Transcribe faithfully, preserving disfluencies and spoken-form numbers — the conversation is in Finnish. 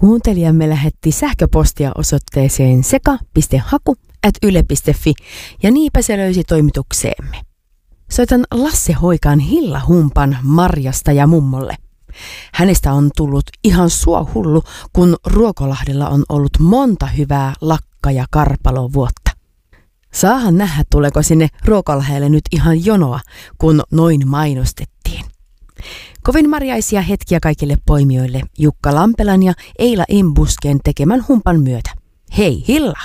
Kuuntelijamme lähetti sähköpostia osoitteeseen seka piste haku ät yle piste fi ja niinpä se löysi toimitukseemme. Soitan Lasse Hoikan Hilla-humpan Marjasta ja mummolle. Hänestä on tullut ihan suohullu, kun Ruokolahdella on ollut monta hyvää lakka- ja karpalovuotta. Saahan nähdä, tuleeko sinne Ruokolahdelle nyt ihan jonoa, kun noin mainostettiin. Kovin marjaisia hetkiä kaikille poimijoille Jukka Lampelan ja Eila Imbusken tekemän humpan myötä. Hei Hilla!